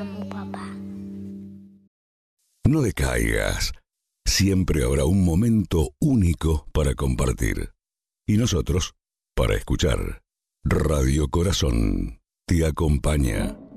amo, papá. No decaigas. Siempre habrá un momento único para compartir. Y nosotros, para escuchar. Radio Corazón te acompaña.